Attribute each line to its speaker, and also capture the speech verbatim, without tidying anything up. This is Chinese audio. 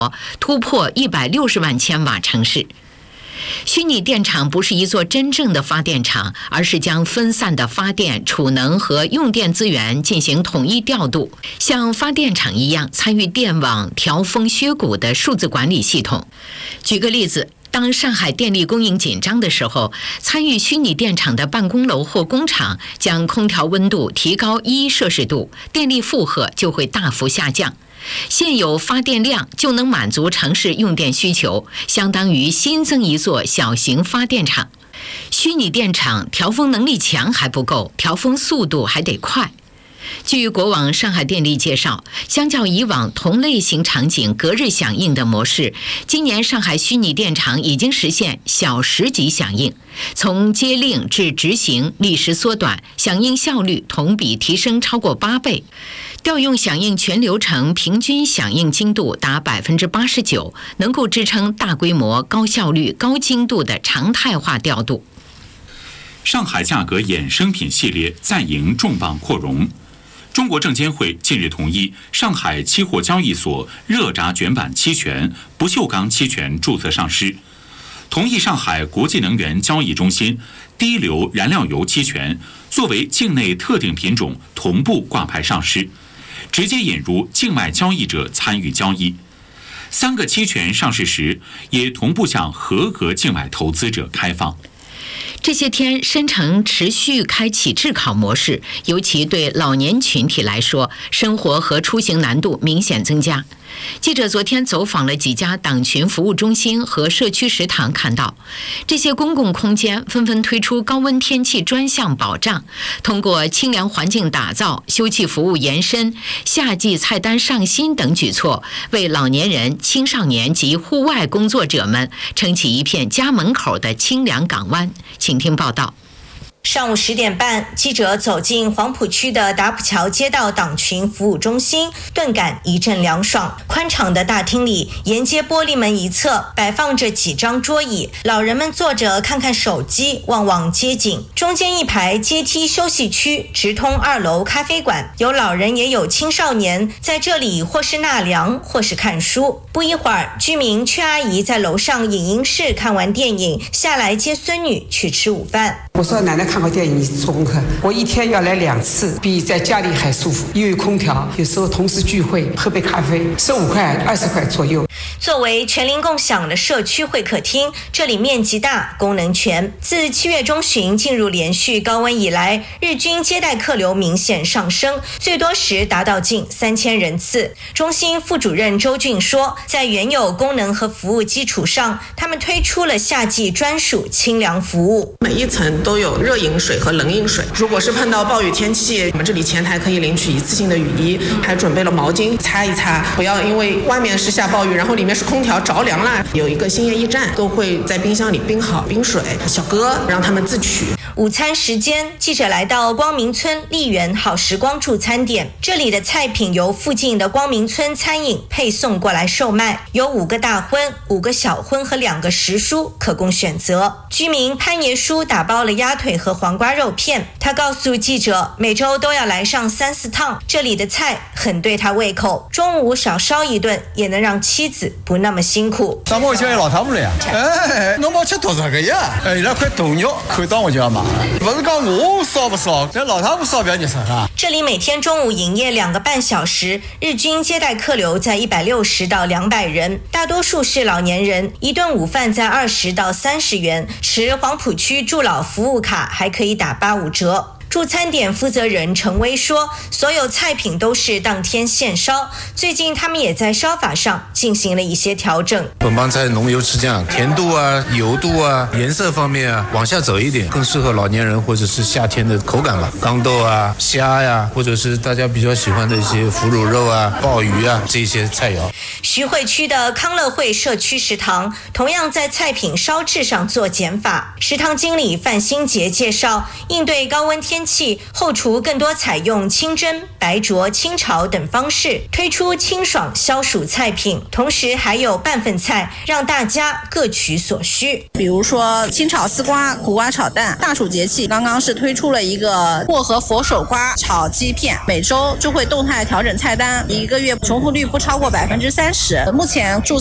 Speaker 1: 突破一百六十万千瓦城市。虚拟电厂不是一座真正的发电厂，而是将分散的发电、储能和用电资源进行统一调度，像发电厂一样参与电网调峰削谷的数字管理系统。举个例子，当上海电力供应紧张的时候，参与虚拟电厂的办公楼或工厂将空调温度提高一摄氏度，电力负荷就会大幅下降。现有发电量就能满足城市用电需求，相当于新增一座小型发电厂。虚拟电厂调峰能力强还不够，调峰速度还得快。据国网上海电力介绍，相较以往同类型场景隔日响应的模式，今年上海虚拟电厂已经实现小时级响应，从接令至执行历时缩短，响应效率同比提升超过八倍。调用响应全流程平均响应精度达百分之八十九，能够支撑大规模、高效率、高精度的常态化调度。
Speaker 2: 上海价格衍生品系列再迎重磅扩容。中国证监会近日同意上海期货交易所热轧卷板期权、不锈钢期权注册上市，同意上海国际能源交易中心低硫燃料油期权作为境内特定品种同步挂牌上市，直接引入境外交易者参与交易。三个期权上市时也同步向合格境外投资者开放。
Speaker 1: 这些天，深成持续开启智考模式，尤其对老年群体来说，生活和出行难度明显增加。记者昨天走访了几家党群服务中心和社区食堂，看到这些公共空间纷纷推出高温天气专项保障，通过清凉环境打造、休憩服务延伸、夏季菜单上新等举措，为老年人、青少年及户外工作者们撑起一片家门口的清凉港湾。请听报道。
Speaker 3: 上午十点半，记者走进黄浦区的达浦桥街道党群服务中心，顿感一阵凉爽。宽敞的大厅里，沿街玻璃门一侧摆放着几张桌椅，老人们坐着看看手机，望望街景。中间一排阶梯休息区直通二楼咖啡馆，有老人也有青少年在这里或是纳凉，或是看书。不一会儿，居民阙阿姨在楼上影音室看完电影，下来接孙女去吃午饭。
Speaker 4: 我说奶奶看过电影，你做功课。我一天要来两次，比在家里还舒服，又有空调，有时候同事聚会喝杯咖啡，十五块、二十块左右。
Speaker 3: 作为全龄共享的社区会客厅，这里面积大，功能全。自七月中旬进入连续高温以来，日均接待客流明显上升，最多时达到近三千人次。中心副主任周俊说，在原有功能和服务基础上，他们推出了夏季专属清凉服务。
Speaker 5: 每一层都有热饮水和冷饮水，如果是碰到暴雨天气，我们这里前台可以领取一次性的雨衣，还准备了毛巾擦一擦，不要因为外面是下暴雨，然后里面是空调着凉了。有一个兴业驿站都会在冰箱里冰好冰水，小哥让他们自取。
Speaker 3: 午餐时间，记者来到光明村丽园好时光助餐点，这里的菜品由附近的光明村餐饮配送过来售卖，有五个大荤、五个小荤和两个时蔬可供选择。居民潘爷叔打包了鸭腿和黄瓜肉片，他告诉记者，每周都要来上三四趟，这里的菜很对他胃口，中午少烧一顿也能让妻子不那么辛苦。
Speaker 6: 上我就要老汤姆了呀，哎，侬冇吃多少个呀？哎，那块豆肉看到我就要买，不是讲我烧不烧，这老汤姆烧不要你烧啊。
Speaker 3: 这里每天中午营业两个半小时，日均接待客流在一百六十到两百人，大多数是老年人，一顿午饭在二十到三十元，持黄浦区助老服务卡还可以打八五折。助餐点负责人陈威说，所有菜品都是当天现烧，最近他们也在烧法上进行了一些调整。
Speaker 7: 本帮菜浓油赤酱，甜度啊、油度啊、颜色方面啊往下走一点，更适合老年人或者是夏天的口感吧。缸豆啊、虾呀、啊，或者是大家比较喜欢的一些腐乳肉啊、鲍鱼啊这些菜肴。
Speaker 3: 徐汇区的康乐会社区食堂同样在菜品烧制上做减法。食堂经理范新杰介绍，应对高温天天气，后厨更多采用清蒸、白灼、清炒等方式，推出清爽消暑菜品，同时还有拌粉菜，让大家各取所需。
Speaker 8: 比如说清炒丝瓜、苦瓜炒蛋，大暑节气刚刚是推出了一个薄荷佛手瓜炒鸡片，每周就会动态调整菜单，一个月重复率不超过百分之三十。目前注